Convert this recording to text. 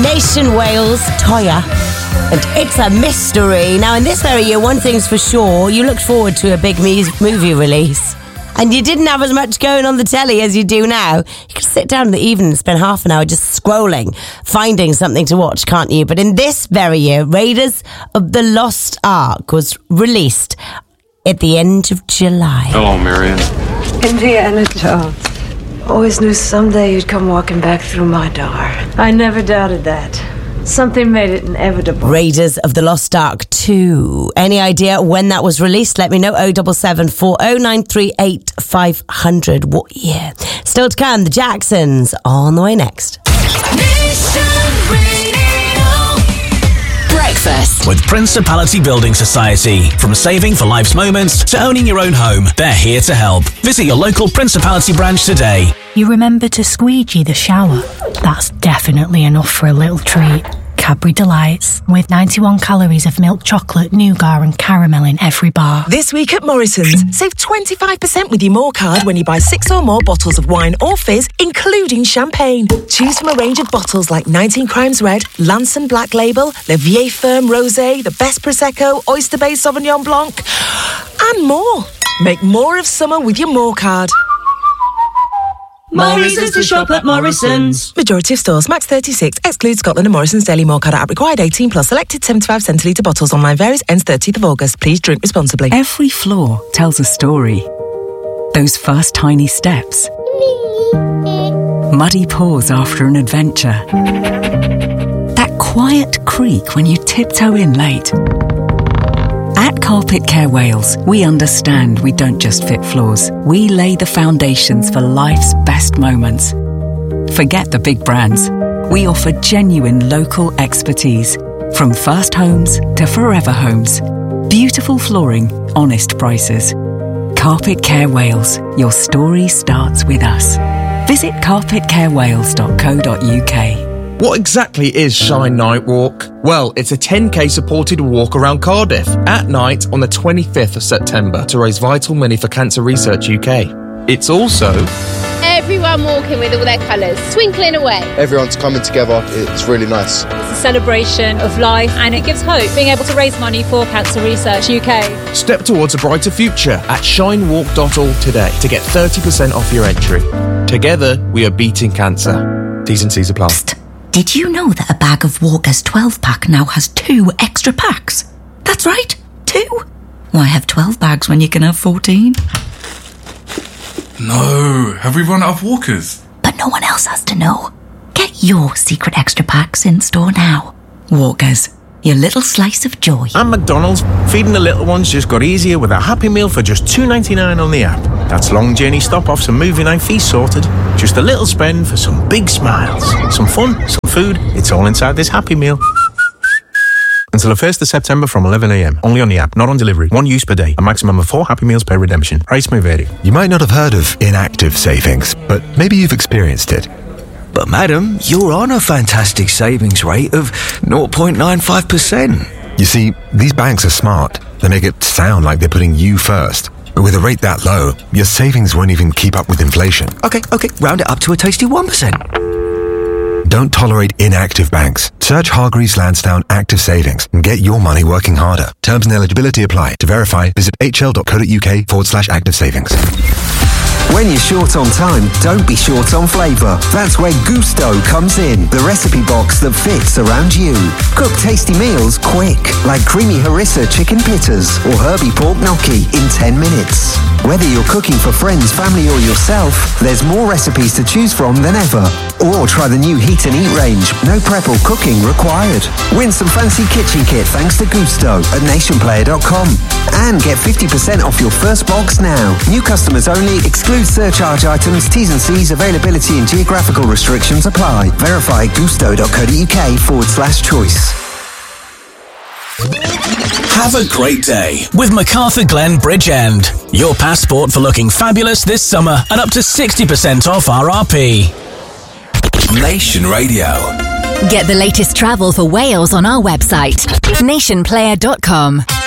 Nation Wales, Toya. And it's a mystery. Now, in this very year, one thing's for sure, you looked forward to a big movie release. And you didn't have as much going on the telly as you do now. You can sit down in the evening and spend half an hour just scrolling, finding something to watch, can't you? But in this very year, Raiders of the Lost Ark was released at the end of July. Hello, Marion. Indiana Jones. Always knew someday you'd come walking back through my door. I never doubted that. Something made it inevitable. Raiders of the Lost Ark 2. Any idea when that was released? Let me know. 07740938500. 500. What year? Still to come, the Jacksons on the way next. Breakfast with Principality Building Society. From saving for life's moments to owning your own home, they're here to help. Visit your local Principality branch today. You remember to squeegee the shower? That's definitely enough for a little treat. Cadbury Delights, with 91 calories of milk chocolate, nougat and caramel in every bar. This week at Morrison's, save 25% with your More card when you buy 6 or more bottles of wine or fizz, including champagne. Choose from a range of bottles like 19 Crimes Red, Lanson Black Label, Le Vieille Ferme Rosé, the Best Prosecco, Oyster Bay Sauvignon Blanc, and more. Make more of summer with your More card. More reasons to shop at Morrison's. Majority of stores, max 36, excludes Scotland and Morrison's Daily More card app required 18 plus. Selected 75 centilitre bottles. Online varies, ends 30th of August. Please drink responsibly. Every floor tells a story. Those first tiny steps. Muddy paws after an adventure. That quiet creak when you tiptoe in late. At Carpet Care Wales, we understand we don't just fit floors. We lay the foundations for life's best moments. Forget the big brands. We offer genuine local expertise. From first homes to forever homes. Beautiful flooring, honest prices. Carpet Care Wales. Your story starts with us. Visit carpetcarewales.co.uk. What exactly is Shine Night Walk? Well, it's a 10k supported walk around Cardiff at night on the 25th of September to raise vital money for Cancer Research UK. It's also everyone walking with all their colours, twinkling away. Everyone's coming together, it's really nice. It's a celebration of life and it gives hope, being able to raise money for Cancer Research UK. Step towards a brighter future at shinewalk.org today to get 30% off your entry. Together, we are beating cancer. T's and C's apply. Psst. Did you know that a bag of Walker's 12-pack now has 2 extra packs? That's right, 2. Why have 12 bags when you can have 14? No, have we run out of Walkers? But no one else has to know. Get your secret extra packs in store now. Walkers, your little slice of joy. And McDonald's, feeding the little ones just got easier with a Happy Meal for just $2.99 on the app. That's long journey stop-offs and movie night fees sorted. Just a little spend for some big smiles. Some fun, some food, it's all inside this Happy Meal. Until the 1st of September from 11 a.m. Only on the app, not on delivery. 1 use per day. A maximum of 4 Happy Meals per redemption. Price may vary. You might not have heard of inactive savings, but maybe you've experienced it. But madam, you're on a fantastic savings rate of 0.95%. You see, these banks are smart. They make it sound like they're putting you first. But with a rate that low, your savings won't even keep up with inflation. Okay, round it up to a tasty 1%. Don't tolerate inactive banks. Search Hargreaves Lansdowne Active Savings and get your money working harder. Terms and eligibility apply. To verify, visit hl.co.uk/active savings. When you're short on time, don't be short on flavour. That's where Gusto comes in, the recipe box that fits around you. Cook tasty meals quick, like creamy harissa chicken pittas or herby pork gnocchi in 10 minutes. Whether you're cooking for friends, family or yourself, there's more recipes to choose from than ever. Or try the new Heat and Eat range, no prep or cooking required. Win some fancy kitchen kit thanks to Gusto at nationplayer.com. And get 50% off your first box now. New customers only, exclude surcharge items, T's and C's, availability and geographical restrictions apply. Verify gusto.co.uk/choice. Have a great day with MacArthur Glen Bridgend. Your passport for looking fabulous this summer and up to 60% off RRP. Nation Radio. Get the latest travel for Wales on our website, nationplayer.com.